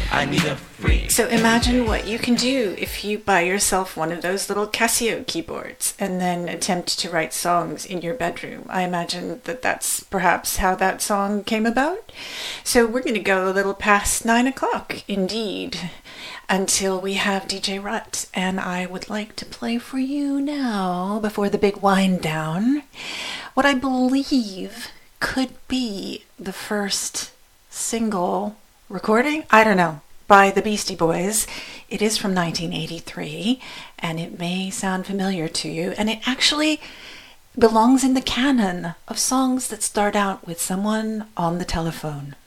I need a friend. So imagine what you can do if you buy yourself one of those little Casio keyboards and then attempt to write songs in your bedroom. I imagine that that's perhaps how that song came about. So we're going to go a little past 9 o'clock, indeed, until we have DJ Rut. And I would like to play for you now, before the big wind down, what I believe could be the first single recording, I don't know, by the Beastie Boys. It is from 1983, and it may sound familiar to you, and it actually belongs in the canon of songs that start out with someone on the telephone.